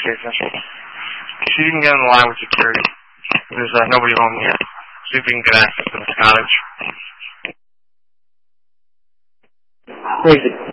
station. See if you can get on the line with security. There's nobody home yet. See if you can get access to this cottage. Where is it?